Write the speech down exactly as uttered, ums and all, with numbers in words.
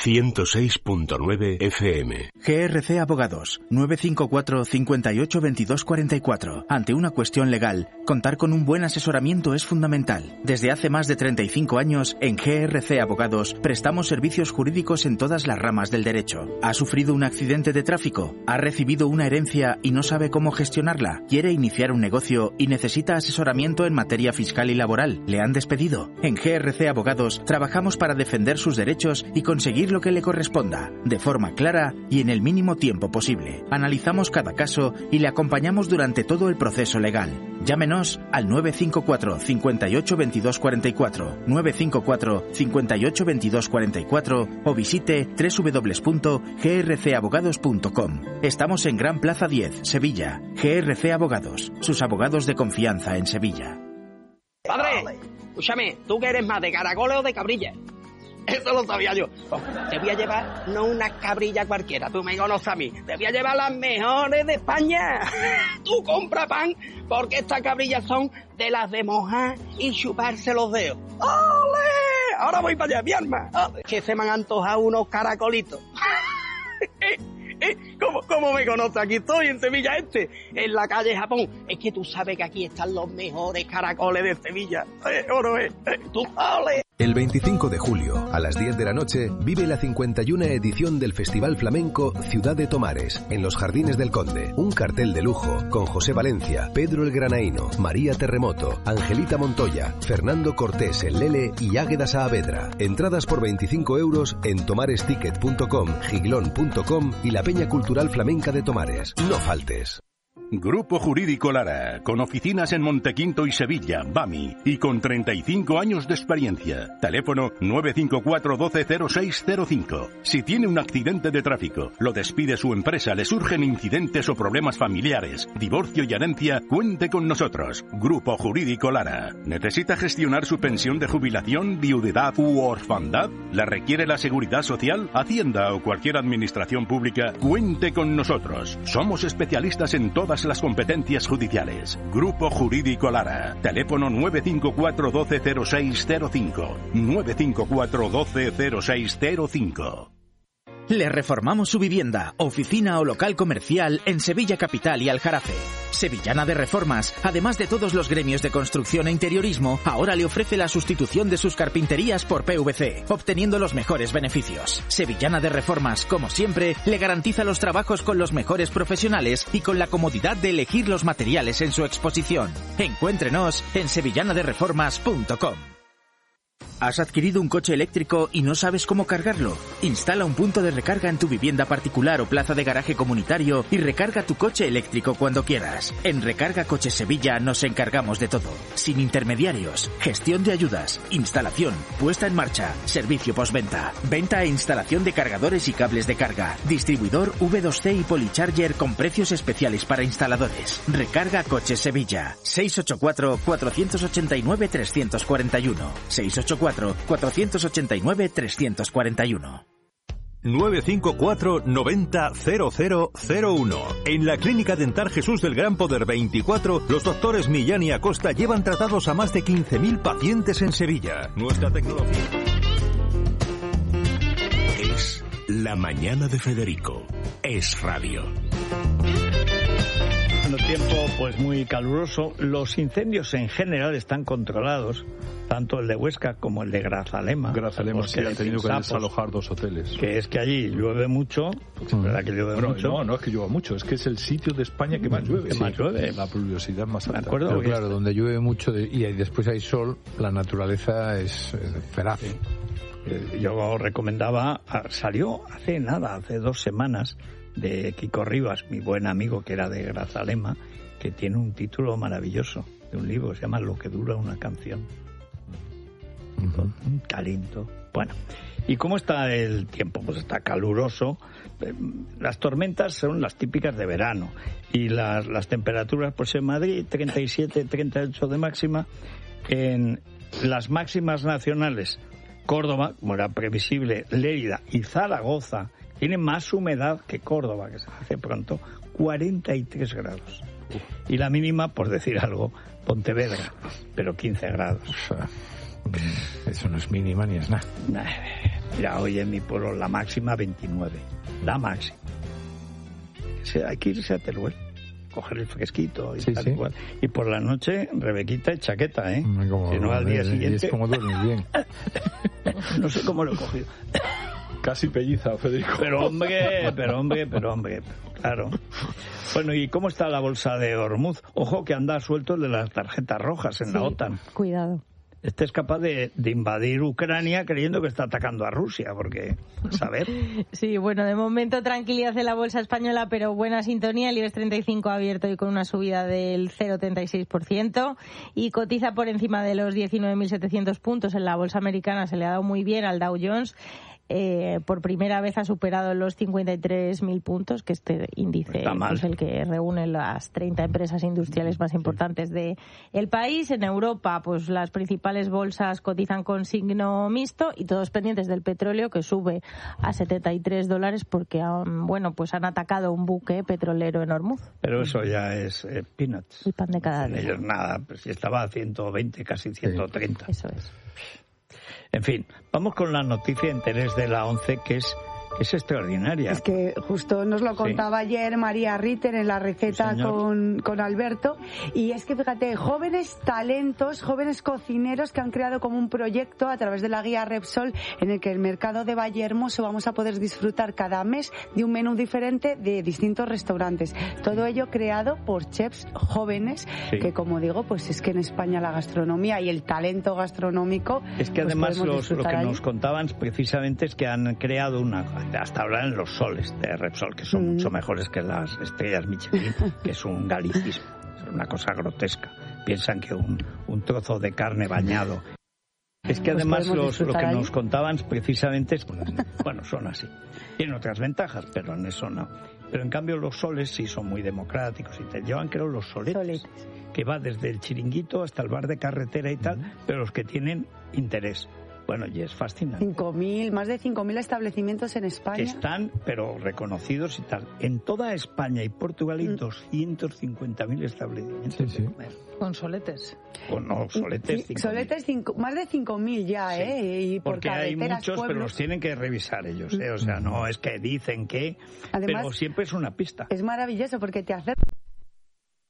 ciento seis punto nueve F M. G R C Abogados, nueve cinco cuatro, cinco ocho, veintidós cuarenta y cuatro. Ante una cuestión legal, contar con un buen asesoramiento es fundamental. Desde hace más de treinta y cinco años, en G R C Abogados, prestamos servicios jurídicos en todas las ramas del derecho. ¿Ha sufrido un accidente de tráfico? ¿Ha recibido una herencia y no sabe cómo gestionarla? ¿Quiere iniciar un negocio y necesita asesoramiento en materia fiscal y laboral? ¿Le han despedido? En G R C Abogados, trabajamos para defender sus derechos y conseguir lo que le corresponda, de forma clara y en el mínimo tiempo posible. Analizamos cada caso y le acompañamos durante todo el proceso legal. Llámenos al nueve cinco cuatro, cinco ocho, veintidós cuarenta y cuatro, nueve cinco cuatro, cinco ocho, veintidós cuarenta y cuatro o visite doble u doble u doble u punto g r c abogados punto com. Estamos en Gran Plaza diez, Sevilla. G R C Abogados, sus abogados de confianza en Sevilla. Padre, escúchame, ¿tú qué eres más, de caracoles o de cabrilla? Eso lo sabía yo. Te voy a llevar no una cabrilla cualquiera, tú me conoces a mí. Te voy a llevar las mejores de España. Tú compra pan, porque estas cabrillas son de las de mojar y chuparse los dedos. ¡Ole! Ahora voy para allá, mi arma. Que se me han antojado unos caracolitos. ¿Cómo, ¿Cómo me conoces? Aquí estoy, en Sevilla Este, en la calle Japón. Es que tú sabes que aquí están los mejores caracoles de Sevilla. Eh, ¿o es? Eh, tú, ¡ole! El veinticinco de julio, a las diez de la noche, vive la cincuenta y una edición del Festival Flamenco Ciudad de Tomares, en los Jardines del Conde. Un cartel de lujo con José Valencia, Pedro el Granaíno, María Terremoto, Angelita Montoya, Fernando Cortés el Lele y Águeda Saavedra. Entradas por veinticinco euros en tomaresticket punto com, giglón punto com y la Peña Cultural Flamenca de Tomares. No faltes. Grupo Jurídico Lara, con oficinas en Montequinto y Sevilla, BAMI, y con treinta y cinco años de experiencia. Teléfono nueve cinco cuatro, uno dos cero seis cero cinco. Si tiene un accidente de tráfico, lo despide su empresa, le surgen incidentes o problemas familiares, divorcio y herencia, cuente con nosotros. Grupo Jurídico Lara. ¿Necesita gestionar su pensión de jubilación, viudedad u orfandad? ¿La requiere la Seguridad Social, Hacienda o cualquier administración pública? Cuente con nosotros. Somos especialistas en todas las competencias judiciales. Grupo Jurídico Lara. Teléfono nueve cinco cuatro, uno dos cero seis cero cinco. nueve cinco cuatro, uno dos cero seis cero cinco. Le reformamos su vivienda, oficina o local comercial en Sevilla Capital y Aljarafe. Sevillana de Reformas, además de todos los gremios de construcción e interiorismo, ahora le ofrece la sustitución de sus carpinterías por P V C, obteniendo los mejores beneficios. Sevillana de Reformas, como siempre, le garantiza los trabajos con los mejores profesionales y con la comodidad de elegir los materiales en su exposición. Encuéntrenos en sevillana de reformas punto com. ¿Has adquirido un coche eléctrico y no sabes cómo cargarlo? Instala un punto de recarga en tu vivienda particular o plaza de garaje comunitario y recarga tu coche eléctrico cuando quieras. En Recarga Coches Sevilla nos encargamos de todo. Sin intermediarios, gestión de ayudas, instalación, puesta en marcha, servicio postventa, venta e instalación de cargadores y cables de carga, distribuidor V dos C y Policharger con precios especiales para instaladores. Recarga Coches Sevilla. seis ocho cuatro, cuatro ocho nueve, tres cuatro uno. seis ocho cuatro, cuatro ocho nueve, tres cuatro uno. nueve cinco cuatro, noventa, cero cero cero uno. En la Clínica Dental Jesús del Gran Poder veinticuatro, los doctores Millán y Acosta llevan tratados a más de quince mil pacientes en Sevilla. Nuestra tecnología es La Mañana de Federico. Es radio. Un tiempo pues muy caluroso. Los incendios en general están controlados, tanto el de Huesca como el de Grazalema. Grazalema sí ha tenido que desalojar dos hoteles. Que es que allí llueve mucho, pues es verdad que llueve bueno, mucho. No, no es que llueva mucho, es que es el sitio de España que más llueve. Que más llueve. La pluviosidad más alta. Me acuerdo, pero claro, donde llueve mucho de, y después hay sol, la naturaleza es eh, feraz. Sí. Yo recomendaba, salió hace nada, hace dos semanas, de Kiko Rivas, mi buen amigo que era de Grazalema, que tiene un título maravilloso de un libro, se llama Lo que dura una canción. Uh-huh. Un talento. Bueno, ¿y cómo está el tiempo? Pues está caluroso. Las tormentas son las típicas de verano y las, las temperaturas, pues en Madrid treinta y siete, treinta y ocho de máxima. En las máximas nacionales, Córdoba, como era previsible, Lérida y Zaragoza tienen más humedad que Córdoba, que se hace pronto, cuarenta y tres grados. Y la mínima, por decir algo, Pontevedra, pero quince grados. Eso no es mínima ni es nada. Mira, hoy en mi pueblo la máxima veintinueve. La máxima. O sea, hay que irse a Teruel, coger el fresquito y sí, tal sí. igual. Y por la noche, Rebequita y chaqueta, ¿eh? Como, si no, al día siguiente... Es como duermes bien. No sé cómo lo he cogido. Casi pelliza, Federico. Pero hombre, pero hombre, pero hombre, claro. Bueno, ¿y cómo está la bolsa de Hormuz? Ojo que anda suelto el de las tarjetas rojas en sí, la OTAN. Cuidado. Este es capaz de, de invadir Ucrania creyendo que está atacando a Rusia, porque, a ver... Sí, bueno, de momento tranquilidad en la bolsa española, pero buena sintonía. El IBEX treinta y cinco ha abierto hoy con una subida del cero coma treinta y seis por ciento y cotiza por encima de los diecinueve mil setecientos puntos. En la bolsa americana se le ha dado muy bien al Dow Jones. Eh, por primera vez ha superado los cincuenta y tres mil puntos, que este índice es el que reúne las treinta empresas industriales más importantes de el país. En Europa, pues las principales bolsas cotizan con signo mixto y todos pendientes del petróleo, que sube a setenta y tres dólares porque han, bueno, pues han atacado un buque petrolero en Hormuz. Pero eso ya es eh, peanuts. El pan de cada día. Ellos nada, pues si estaba a ciento veinte, casi ciento treinta. Sí. Eso es. En fin, vamos con la noticia de interés de la ONCE, que es, que es extraordinaria. Es que justo nos lo contaba sí. ayer María Ritter en la receta sí, con, con Alberto. Y es que, fíjate, jóvenes talentos, jóvenes cocineros que han creado como un proyecto a través de la guía Repsol, en el que el mercado de Vallehermoso vamos a poder disfrutar cada mes de un menú diferente de distintos restaurantes. Todo ello creado por chefs jóvenes, sí. que, como digo, pues es que en España la gastronomía y el talento gastronómico... Es que pues además los, lo que ahí. nos contaban precisamente es que han creado una... Hasta ahora en los soles de Repsol, que son mm. mucho mejores que las estrellas Michelin, que es un galicismo, es una cosa grotesca. Piensan que un, un trozo de carne bañado... Es que además pues los, lo que ahí. nos contaban precisamente es... Bueno, son así. Tienen otras ventajas, pero en eso no. Pero en cambio los soles sí son muy democráticos y te llevan, creo, los soletes, soletes, que va desde el chiringuito hasta el bar de carretera y tal, mm. pero los que tienen interés. Bueno, y es fascinante. cinco mil, más de cinco mil establecimientos en España. Que están, pero reconocidos y tal. En toda España y Portugal hay mm. doscientos cincuenta mil establecimientos sí, sí. de comer. Con soletes. Con no, soletes. Sí, soletes, cinco, más de cinco mil ya, sí. ¿eh? Y por Porque hay muchos, pueblos. Pero los tienen que revisar ellos, ¿eh? O sea, no es que dicen que... Además, pero siempre es una pista. Es maravilloso porque te acercas